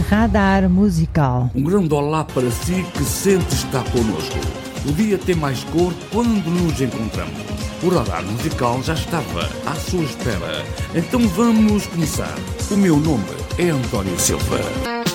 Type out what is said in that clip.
Radar Musical. Um grande olá para si que sente estar connosco. O dia tem mais cor quando nos encontramos. O Radar Musical já estava à sua espera. Então vamos começar. O meu nome é António Silva.